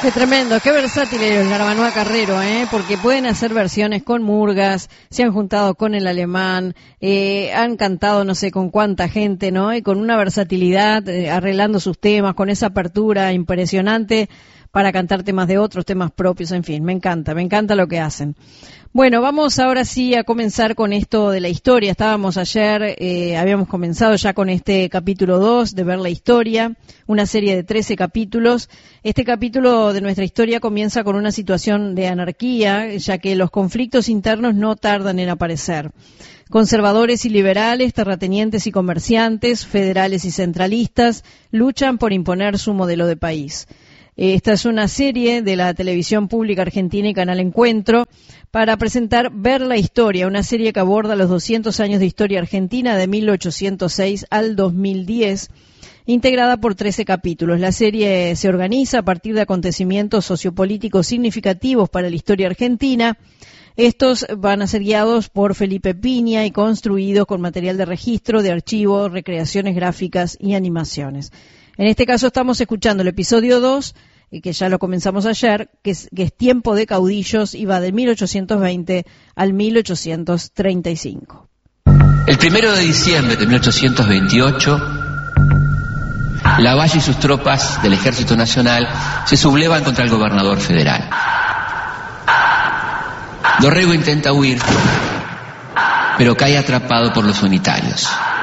Qué tremendo, qué versátil el Garbanúa Carrero, porque pueden hacer versiones con murgas, se han juntado con el alemán, han cantado no sé con cuánta gente, ¿no? Y con una versatilidad, arreglando sus temas, con esa apertura impresionante para cantar temas de otros, temas propios, en fin, me encanta lo que hacen. Bueno, vamos ahora sí a comenzar con esto de la historia. Estábamos ayer, habíamos comenzado ya con este capítulo 2 de Ver la Historia, una serie de 13 capítulos. Este capítulo de nuestra historia comienza con una situación de anarquía, ya que los conflictos internos no tardan en aparecer. Conservadores y liberales, terratenientes y comerciantes, federales y centralistas, luchan por imponer su modelo de país. Esta es una serie de la televisión pública argentina y Canal Encuentro para presentar Ver la Historia, una serie que aborda los 200 años de historia argentina de 1806 al 2010, integrada por 13 capítulos. La serie se organiza a partir de acontecimientos sociopolíticos significativos para la historia argentina. Estos van a ser guiados por Felipe Piña y construidos con material de registro, de archivo, recreaciones gráficas y animaciones. En este caso estamos escuchando el episodio 2, que ya lo comenzamos ayer, que es Tiempo de Caudillos y va del 1820 al 1835. El 1 de diciembre de 1828, Lavalle y sus tropas del Ejército Nacional se sublevan contra el gobernador federal. Dorrego intenta huir, pero cae atrapado por los unitarios.